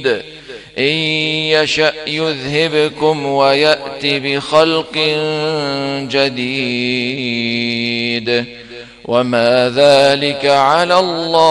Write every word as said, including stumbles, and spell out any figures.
إن يشأ يذهبكم ويأت بخلق جديد وما ذلك على الله